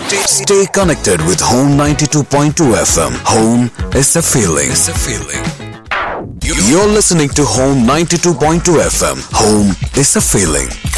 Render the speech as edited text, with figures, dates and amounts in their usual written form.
Stay connected with Home 92.2 FM. Home is a feeling. You're listening to Home 92.2 FM. Home is a feeling.